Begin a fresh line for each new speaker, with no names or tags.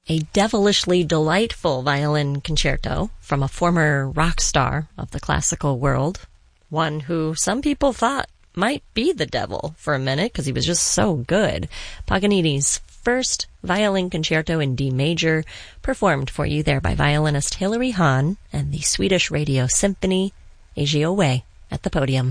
A devilishly delightful violin concerto from a former rock star of the classical world, one who some people thought might be the devil for a minute because he was just so good. Paganini's first violin concerto in D major, performed for you there by violinist Hilary Hahn and the Swedish Radio Symphony, Agio Way, at the podium.